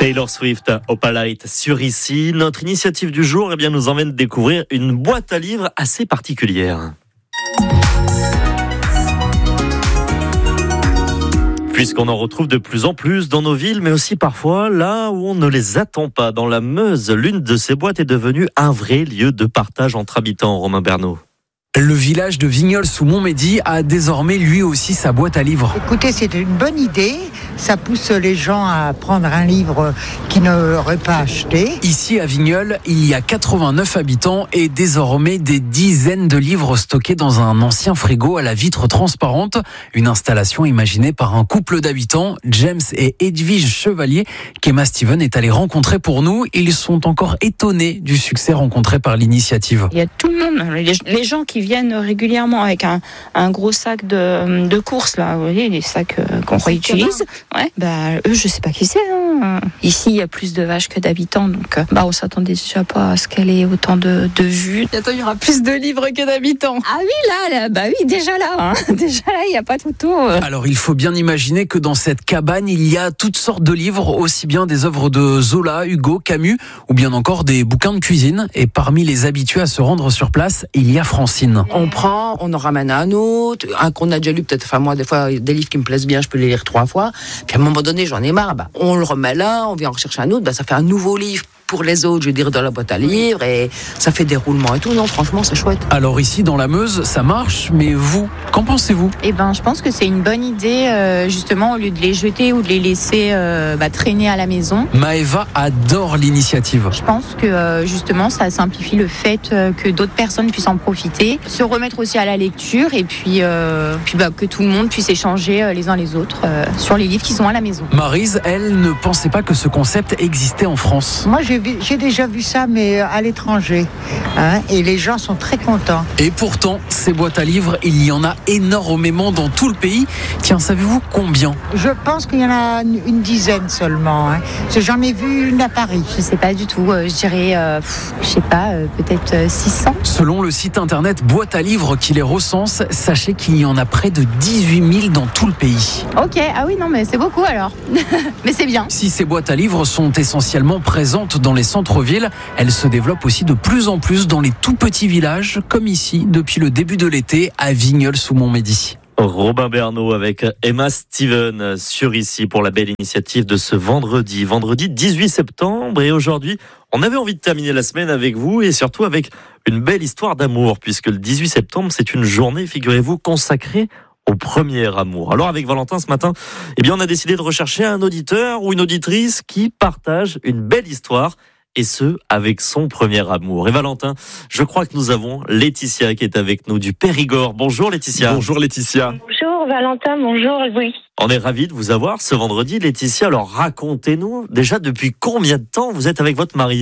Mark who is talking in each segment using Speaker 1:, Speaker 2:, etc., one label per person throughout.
Speaker 1: Taylor Swift, Opalite sur ici. Notre initiative du jour nous emmène découvrir une boîte à livres assez particulière. Puisqu'on en retrouve de plus en plus dans nos villes, mais aussi parfois là où on ne les attend pas. Dans la Meuse, l'une de ces boîtes est devenue un vrai lieu de partage entre habitants, Romain Bernot.
Speaker 2: Le village de Vignoles-sous-Montmédy a désormais lui aussi sa boîte à livres.
Speaker 3: Écoutez, c'est une bonne idée. Ça pousse les gens à prendre un livre qu'ils n'auraient pas acheté.
Speaker 2: Ici à Vignoles, il y a 89 habitants et désormais des dizaines de livres stockés dans un ancien frigo à la vitre transparente. Une installation imaginée par un couple d'habitants, James et Edwige Chevalier, qu'Emma Steven est allée rencontrer pour nous. Ils sont encore étonnés du succès rencontré par l'initiative.
Speaker 4: Il y a tout le monde, les gens qui viennent régulièrement avec un gros sac de courses, là, vous voyez, les sacs qu'on réutilise. Ouais, eux, je sais pas qui c'est. Ici, il y a plus de vaches que d'habitants, donc on s'attendait déjà pas à ce qu'elle ait autant de vues. Bientôt, il y aura plus de livres que d'habitants. Ah oui, là, déjà là, déjà là, il n'y a pas tout.
Speaker 2: Alors, il faut bien imaginer que dans cette cabane, il y a toutes sortes de livres, aussi bien des œuvres de Zola, Hugo, Camus, ou bien encore des bouquins de cuisine. Et parmi les habitués à se rendre sur place, il y a Francine.
Speaker 5: On prend, on en ramène un autre, un qu'on a déjà lu peut-être. Enfin, moi, des fois, des livres qui me plaisent bien, je peux les lire 3 fois. Puis à un moment donné, j'en ai marre. On le remet là, on vient en rechercher un autre. Ça fait un nouveau livre pour les autres, je veux dire, dans la boîte à livres. Et ça fait des roulements et tout. Non, franchement, c'est chouette.
Speaker 2: Alors ici, dans la Meuse, ça marche. Mais vous, qu'en pensez-vous ?
Speaker 4: Je pense que c'est une bonne idée, justement, au lieu de les jeter ou de les laisser traîner à la maison.
Speaker 2: Maëva adore l'initiative.
Speaker 4: Je pense que, justement, ça simplifie le fait que d'autres personnes puissent en profiter, se remettre aussi à la lecture et puis que tout le monde puisse échanger les uns les autres sur les livres qui sont à la maison.
Speaker 2: Maryse, elle, ne pensait pas que ce concept existait en France.
Speaker 3: Moi, j'ai déjà vu ça, mais à l'étranger. Et les gens sont très contents.
Speaker 2: Et pourtant, ces boîtes à livres, il y en a énormément dans tout le pays. Tiens, savez-vous combien ?
Speaker 3: Je pense qu'il y en a une dizaine seulement. J'en ai vu une à Paris.
Speaker 4: Je sais pas du tout. Je dirais, peut-être 600.
Speaker 2: Selon le site internet Boîte à livres qui les recense, sachez qu'il y en a près de 18 000 dans tout le pays.
Speaker 4: Ok, ah oui, non, mais c'est beaucoup alors. Mais c'est bien.
Speaker 2: Si ces boîtes à livres sont essentiellement présentes dans les centres-villes, elles se développent aussi de plus en plus dans les tout petits villages, comme ici, depuis le début de l'été, à Vignoles-sous-Montmédy.
Speaker 1: Robin Bernot avec Emma Steven sur ici pour la belle initiative de ce vendredi 18 septembre. Et aujourd'hui, on avait envie de terminer la semaine avec vous et surtout avec une belle histoire d'amour, puisque le 18 septembre, c'est une journée, figurez-vous, consacrée au premier amour. Alors avec Valentin ce matin, on a décidé de rechercher un auditeur ou une auditrice qui partage une belle histoire, et ce, avec son premier amour. Et Valentin, je crois que nous avons Laetitia qui est avec nous du Périgord. Bonjour Laetitia.
Speaker 6: Bonjour Laetitia.
Speaker 7: Bonjour Valentin, bonjour Louis.
Speaker 1: On est ravis de vous avoir ce vendredi Laetitia. Alors racontez-nous, déjà depuis combien de temps vous êtes avec votre mari ?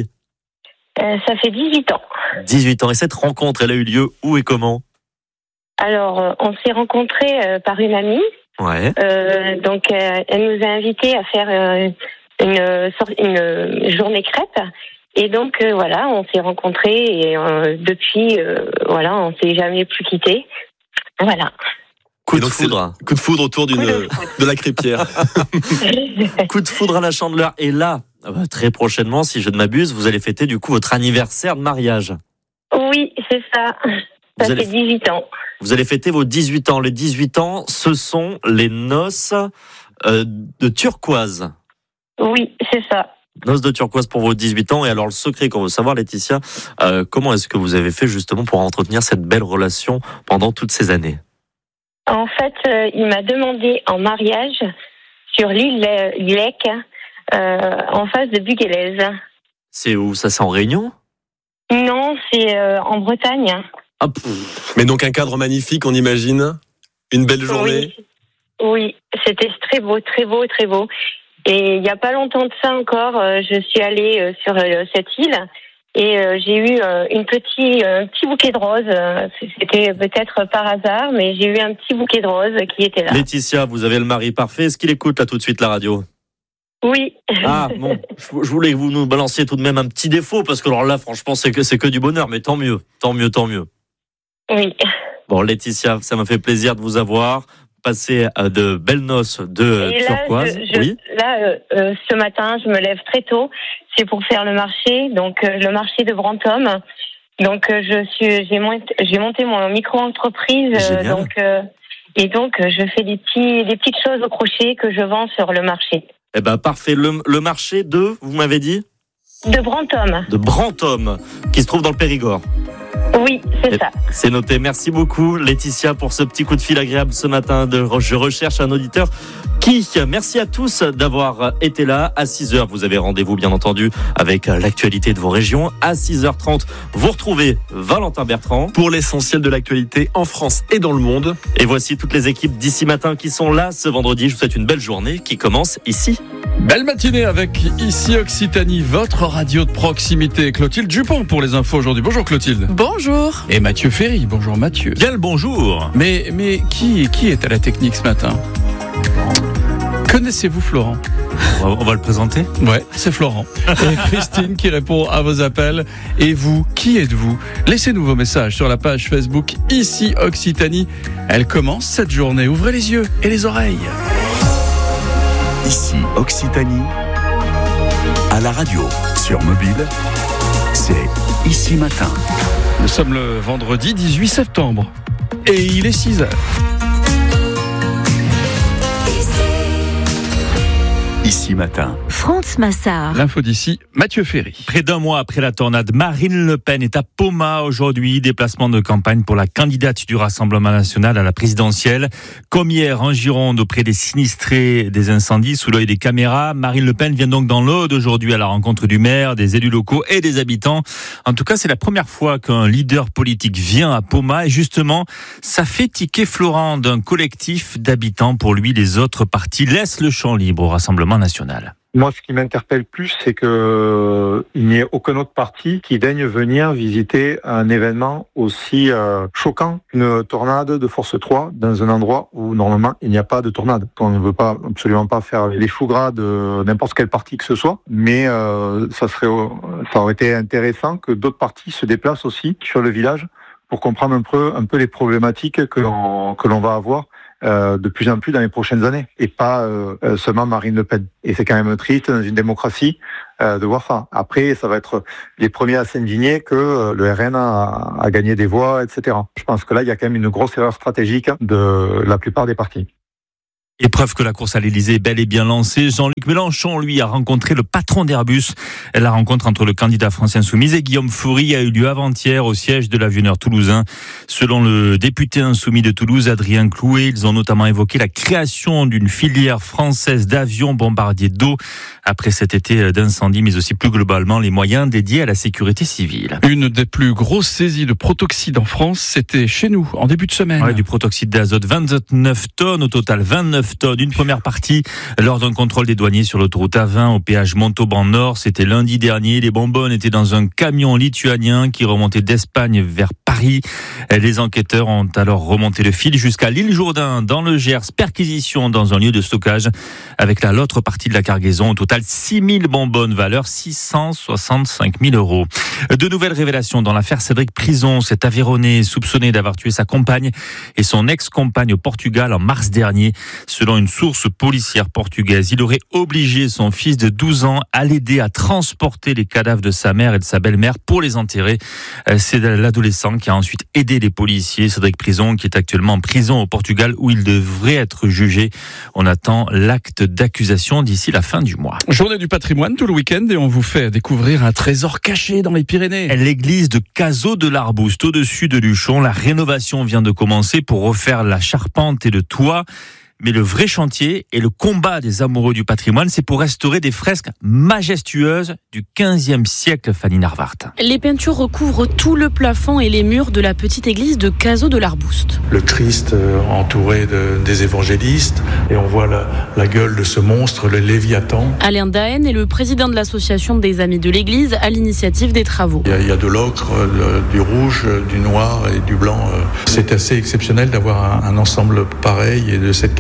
Speaker 7: Ça fait 18 ans.
Speaker 1: 18 ans. Et cette rencontre, elle a eu lieu où et comment ?
Speaker 7: Alors, on s'est rencontrés par une amie.
Speaker 1: Ouais.
Speaker 7: Elle nous a invités à faire une journée crêpe. Et donc, on s'est rencontrés et depuis, on s'est jamais plus quittés. Voilà.
Speaker 1: Coup de foudre.
Speaker 6: Coup de foudre autour de la crêpière.
Speaker 1: Coup de foudre à la Chandeleur. Et là, très prochainement, si je ne m'abuse, vous allez fêter du coup votre anniversaire de mariage.
Speaker 7: Oui, c'est ça. Ça fait 18 ans.
Speaker 1: Vous allez fêter vos 18 ans. Les 18 ans, ce sont les noces de turquoise.
Speaker 7: Oui, c'est ça.
Speaker 1: Noces de turquoise pour vos 18 ans. Et alors, le secret qu'on veut savoir, Laetitia, comment est-ce que vous avez fait justement pour entretenir cette belle relation pendant toutes ces années ?
Speaker 7: En fait, il m'a demandé en mariage sur l'île Lec, en face de Buguélez.
Speaker 1: C'est où ça ? C'est en Réunion ?
Speaker 7: Non, c'est en Bretagne.
Speaker 1: Ah,
Speaker 6: mais donc un cadre magnifique, on imagine. Une belle journée.
Speaker 7: Oui, c'était très beau, très beau, très beau. Et il n'y a pas longtemps de ça encore, je suis allée sur cette île et j'ai eu un petit bouquet de roses. C'était peut-être par hasard, mais j'ai eu un petit bouquet de roses qui était là.
Speaker 1: Laetitia, vous avez le mari parfait. Est-ce qu'il écoute là tout de suite la radio ?
Speaker 7: Oui.
Speaker 1: Ah bon, je voulais que vous nous balanciez tout de même un petit défaut, parce que alors là, franchement, c'est que du bonheur, mais tant mieux.
Speaker 7: Oui.
Speaker 1: Bon, Laetitia, ça m'a fait plaisir de vous avoir. passer de belles noces de turquoise. Oui.
Speaker 7: Ce matin, je me lève très tôt. C'est pour faire le marché, donc le marché de Brantôme. Donc j'ai monté mon micro-entreprise. Donc je fais des petites choses au crochet que je vends sur le marché.
Speaker 1: Eh ben parfait. Le marché vous m'avez dit ?
Speaker 7: De Brantôme.
Speaker 1: De Brantôme, qui se trouve dans le Périgord.
Speaker 7: Oui, c'est ça.
Speaker 1: C'est noté. Merci beaucoup, Laetitia, pour ce petit coup de fil agréable ce matin. Je recherche un auditeur qui. Merci à tous d'avoir été là. À 6h, vous avez rendez-vous, bien entendu, avec l'actualité de vos régions. À 6h30, vous retrouvez Valentin Bertrand.
Speaker 6: Pour l'essentiel de l'actualité en France et dans le monde.
Speaker 1: Et voici toutes les équipes d'ici matin qui sont là ce vendredi. Je vous souhaite une belle journée qui commence ici.
Speaker 8: Belle matinée avec Ici Occitanie, votre radio de proximité. Clotilde Dupont pour les infos aujourd'hui. Bonjour Clotilde.
Speaker 9: Bonjour.
Speaker 8: Et Mathieu Ferry. Bonjour Mathieu.
Speaker 10: Bien le bonjour.
Speaker 8: Mais qui est à la technique ce matin ? Connaissez-vous Florent ?
Speaker 10: On va le présenter ?
Speaker 8: Ouais, c'est Florent. Et Christine qui répond à vos appels. Et vous, qui êtes-vous ? Laissez-nous vos messages sur la page Facebook Ici Occitanie. Elle commence cette journée. Ouvrez les yeux et les oreilles.
Speaker 11: Ici Occitanie, à la radio, sur mobile, c'est Ici Matin.
Speaker 8: Nous sommes le vendredi 18 septembre et il est 6h.
Speaker 11: Ici Matin.
Speaker 12: France Massard.
Speaker 8: L'info d'ici, Mathieu Ferry.
Speaker 10: Près d'un mois après la tornade, Marine Le Pen est à Poma aujourd'hui. Déplacement de campagne pour la candidate du Rassemblement national à la présidentielle. Comme hier en Gironde, auprès des sinistrés des incendies, sous l'œil des caméras, Marine Le Pen vient donc dans l'Aude aujourd'hui à la rencontre du maire, des élus locaux et des habitants. En tout cas, c'est la première fois qu'un leader politique vient à Poma. Et justement, ça fait tiquer Florent d'un collectif d'habitants. Pour lui, les autres partis laissent le champ libre au Rassemblement national.
Speaker 13: Moi, ce qui m'interpelle plus, c'est que il n'y ait aucun autre parti qui daigne venir visiter un événement aussi choquant qu'une tornade de force 3 dans un endroit où normalement il n'y a pas de tornade. On ne veut pas absolument pas faire les choux gras de n'importe quel parti que ce soit, mais ça aurait été intéressant que d'autres partis se déplacent aussi sur le village pour comprendre un peu les problématiques que l'on va avoir de plus en plus dans les prochaines années, et pas seulement Marine Le Pen. Et c'est quand même triste dans une démocratie de voir ça. Après, ça va être les premiers à s'indigner que le RN a gagné des voix, etc. Je pense que là, il y a quand même une grosse erreur stratégique de la plupart des partis.
Speaker 10: Et preuve que la course à l'Élysée est bel et bien lancée, Jean-Luc Mélenchon, lui, a rencontré le patron d'Airbus. La rencontre entre le candidat France Insoumise et Guillaume Faury a eu lieu avant-hier au siège de l'Avionneur toulousain. Selon le député insoumis de Toulouse, Adrien Clouet, ils ont notamment évoqué la création d'une filière française d'avions bombardiers d'eau après cet été d'incendie, mais aussi plus globalement les moyens dédiés à la sécurité civile.
Speaker 8: Une des plus grosses saisies de protoxyde en France, c'était chez nous, en début de semaine.
Speaker 10: Ouais, du protoxyde d'azote, 29 tonnes au total, 29 tonnes. Une première partie lors d'un contrôle des douaniers sur l'autoroute A20 au péage Montauban Nord. C'était lundi dernier. Les bonbonnes étaient dans un camion lituanien qui remontait d'Espagne vers Paris. Les enquêteurs ont alors remonté le fil jusqu'à l'île Jourdain, dans le Gers. Perquisition dans un lieu de stockage avec l'autre partie de la cargaison. Au total, 6000 bonbonnes, valeur 665 000 €. De nouvelles révélations dans l'affaire Cédric Prison. Cet Aveyronais soupçonné d'avoir tué sa compagne et son ex-compagne au Portugal en mars dernier. Selon une source policière portugaise, il aurait obligé son fils de 12 ans à l'aider à transporter les cadavres de sa mère et de sa belle-mère pour les enterrer. C'est l'adolescent qui a ensuite aidé les policiers. Cédric Prison, qui est actuellement en prison au Portugal où il devrait être jugé. On attend l'acte d'accusation d'ici la fin du mois.
Speaker 8: Journée du patrimoine tout le week-end et on vous fait découvrir un trésor caché dans les Pyrénées.
Speaker 10: L'église de Cazaux de l'Arbouste, au-dessus de Luchon. La rénovation vient de commencer pour refaire la charpente et le toit. Mais le vrai chantier et le combat des amoureux du patrimoine, c'est pour restaurer des fresques majestueuses du 15e siècle, Fanny Narvart.
Speaker 9: Les peintures recouvrent tout le plafond et les murs de la petite église de Cazaux de l'Arbouste.
Speaker 14: Le Christ entouré des évangélistes, et on voit la gueule de ce monstre, le Léviathan.
Speaker 9: Alain Daen est le président de l'association des Amis de l'Église à l'initiative des travaux.
Speaker 14: Il y a de l'ocre, du rouge, du noir et du blanc. C'est assez exceptionnel d'avoir un ensemble pareil et de cette qualité.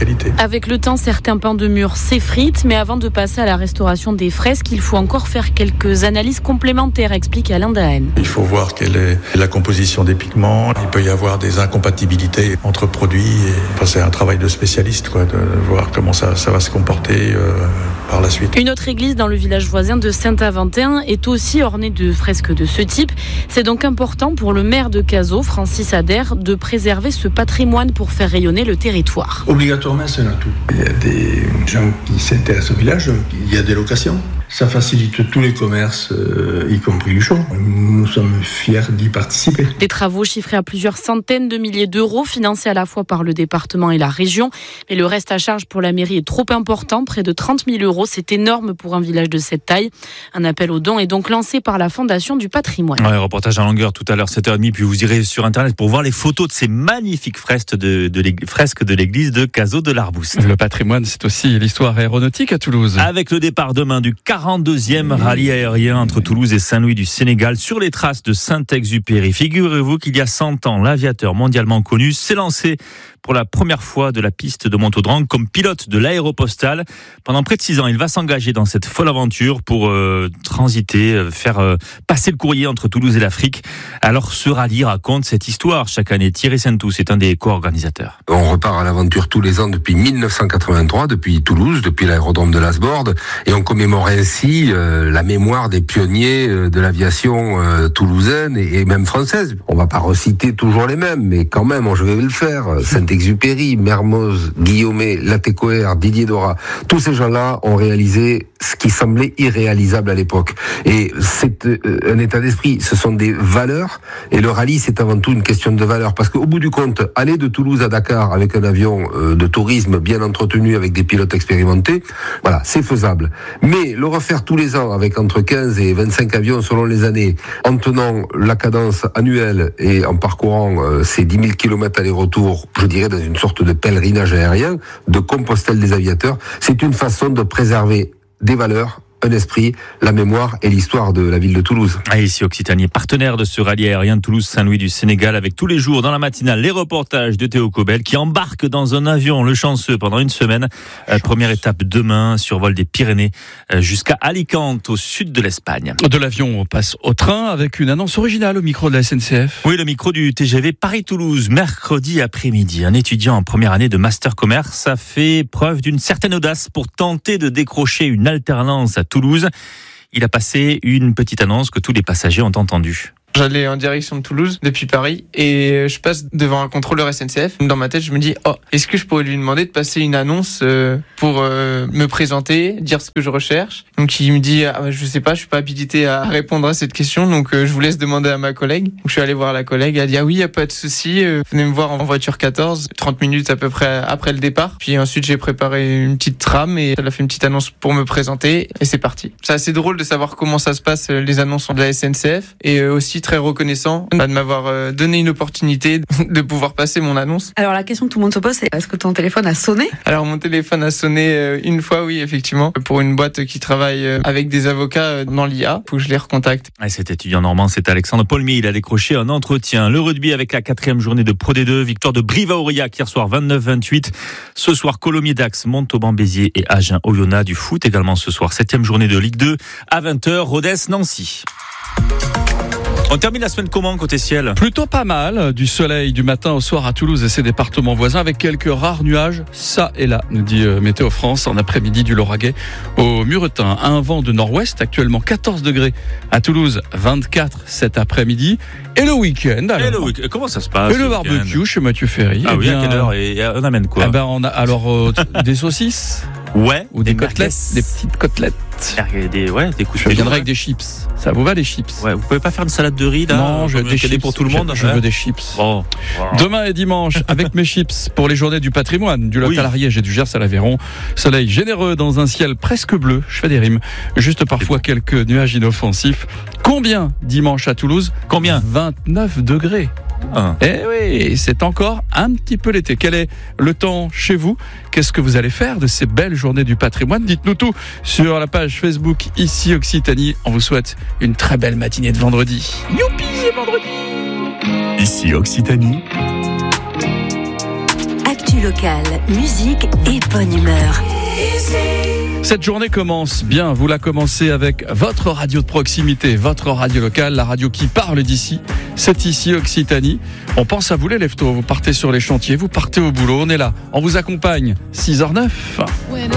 Speaker 14: qualité.
Speaker 9: Avec le temps, certains pans de mur s'effritent, mais avant de passer à la restauration des fresques, il faut encore faire quelques analyses complémentaires, explique Alain Dahen.
Speaker 14: Il faut voir quelle est la composition des pigments. Il peut y avoir des incompatibilités entre produits. C'est un travail de spécialiste, de voir comment ça va se comporter par la suite.
Speaker 9: Une autre église dans le village voisin de Saint-Aventin est aussi ornée de fresques de ce type. C'est donc important pour le maire de Cazaux, Francis Adair, de préserver ce patrimoine pour faire rayonner le territoire.
Speaker 12: Obligatoirement, c'est un atout. Il y a des gens qui s'intéressent au village, il y a des locations. Ça facilite tous les commerces, y compris Luchon. Nous sommes fiers d'y participer.
Speaker 9: Des travaux chiffrés à plusieurs centaines de milliers d'euros, financés à la fois par le département et la région. Mais le reste à charge pour la mairie est trop important, près de 30 000 euros. C'est énorme pour un village de cette taille. Un appel aux dons est donc lancé par la Fondation du patrimoine.
Speaker 10: Ouais, reportage en longueur tout à l'heure, 7h30. Puis vous irez sur Internet pour voir les photos de ces magnifiques fresques de l'église de Cazaux de l'Arbouste.
Speaker 8: Le patrimoine, c'est aussi l'histoire aéronautique à Toulouse.
Speaker 10: Avec le départ demain du 42e rallye aérien entre Toulouse et Saint-Louis du Sénégal sur les traces de Saint-Exupéry. Figurez-vous qu'il y a 100 ans, l'aviateur mondialement connu s'est lancé pour la première fois de la piste de Montaudran comme pilote de l'Aéropostale. Pendant près de 6 ans, il va s'engager dans cette folle aventure pour transiter, faire passer le courrier entre Toulouse et l'Afrique. Alors ce rallye raconte cette histoire chaque année. Thierry Saint-Tous est un des co-organisateurs.
Speaker 15: On repart à l'aventure tous les ans depuis 1983, depuis Toulouse, depuis l'aérodrome de Lasborde, et on commémore ainsi la mémoire des pionniers de l'aviation toulousaine et même française. On va pas reciter toujours les mêmes, mais quand même, je vais le faire. Saint-Exupéry, Mermoz, Guillaumet, Latécoère, Didier Dora, tous ces gens-là ont réalisé ce qui semblait irréalisable à l'époque. Et c'est un état d'esprit, ce sont des valeurs, et le rallye c'est avant tout une question de valeurs, parce qu'au bout du compte, aller de Toulouse à Dakar avec un avion de tourisme bien entretenu avec des pilotes expérimentés, voilà, c'est faisable. Mais le refaire tous les ans avec entre 15 et 25 avions selon les années, en tenant la cadence annuelle et en parcourant ces 10 000 km aller-retour, je dirais dans une sorte de pèlerinage aérien, de Compostelle des aviateurs, c'est une façon de préserver des valeurs, un esprit, la mémoire et l'histoire de la ville de Toulouse.
Speaker 10: Et ici Occitanie, partenaire de ce rallye aérien de Toulouse-Saint-Louis du Sénégal, avec tous les jours dans la matinale les reportages de Théo Cobel qui embarque dans un avion, le chanceux, pendant une semaine. Première étape demain, survol des Pyrénées jusqu'à Alicante, au sud de l'Espagne.
Speaker 8: De l'avion, on passe au train avec une annonce originale au micro de la SNCF.
Speaker 10: Oui, le micro du TGV Paris-Toulouse, mercredi après-midi. Un étudiant en première année de Master Commerce a fait preuve d'une certaine audace pour tenter de décrocher une alternance à Toulouse. Il a passé une petite annonce que tous les passagers ont entendue.
Speaker 16: J'allais en direction de Toulouse depuis Paris et je passe devant un contrôleur SNCF. Dans ma tête, je me dis est-ce que je pourrais lui demander de passer une annonce pour me présenter, dire ce que je recherche. Donc il me dit je sais pas, je suis pas habilité à répondre à cette question, donc je vous laisse demander à ma collègue. Donc je suis allé voir la collègue, elle a dit oui, y a pas de souci, venez me voir en voiture 14, 30 minutes à peu près après le départ. Puis ensuite j'ai préparé une petite trame et elle a fait une petite annonce pour me présenter et c'est parti. C'est assez drôle de savoir comment ça se passe les annonces de la SNCF et aussi très reconnaissant de m'avoir donné une opportunité de pouvoir passer mon annonce.
Speaker 17: Alors la question que tout le monde se pose, c'est est-ce que ton téléphone a sonné ?
Speaker 16: Alors mon téléphone a sonné une fois, oui, effectivement, pour une boîte qui travaille avec des avocats dans l'IA. Faut que je les recontacte.
Speaker 10: Cet étudiant normand, c'est Alexandre Paulmier. Il a décroché un entretien. Le rugby avec la 4e journée de Pro D2. Victoire de Brive-Aurillac hier soir 29-28. Ce soir, Colomiers-Dax, Montauban-Béziers et Agen-Oyonnax. Du foot également ce soir. 7e journée de Ligue 2 à 20h. Rodez-Nancy. On termine la semaine comment côté ciel ?
Speaker 8: Plutôt pas mal, du soleil du matin au soir à Toulouse et ses départements voisins avec quelques rares nuages, ça et là, nous dit Météo France. En après-midi du Lauragais au Muretin, un vent de nord-ouest, actuellement 14 degrés à Toulouse, 24 cet après-midi. Et le week-end alors.
Speaker 10: Comment ça se passe ?
Speaker 8: Et le barbecue chez Mathieu Ferry.
Speaker 10: Ah oui, à quelle heure ? Et on amène quoi ?
Speaker 8: On a alors des saucisses.
Speaker 10: Ouais,
Speaker 8: ou des côtelettes, des petites côtelettes.
Speaker 10: Des coups.
Speaker 8: Je viendrai avec des chips. Ça vous va les chips ?
Speaker 10: Ouais, vous pouvez pas faire une salade de riz là ?
Speaker 8: Non, je veux des chips
Speaker 10: pour tout le monde.
Speaker 8: Je veux des chips.
Speaker 10: Bon.
Speaker 8: Demain et dimanche avec mes chips pour les journées du patrimoine du Lot à l'Ariège et du Gers à l'Aveyron. Soleil généreux dans un ciel presque bleu. Je fais des rimes. Juste parfois quelques nuages inoffensifs. Combien dimanche à Toulouse ?
Speaker 10: Combien ?
Speaker 8: 29 degrés. Eh oui, c'est encore un petit peu l'été. Quel est le temps chez vous ? Qu'est-ce que vous allez faire de ces belles journées du patrimoine ? Dites-nous tout sur la page Facebook Ici Occitanie. On vous souhaite une très belle matinée de vendredi. Youpi, c'est vendredi !
Speaker 11: Ici Occitanie.
Speaker 18: Actu du local, musique et bonne humeur.
Speaker 8: Cette journée commence bien, vous la commencez avec votre radio de proximité, votre radio locale, la radio qui parle d'ici, c'est ici Occitanie. On pense à vous les leftos, vous partez sur les chantiers, vous partez au boulot, on est là, on vous accompagne, 6h09.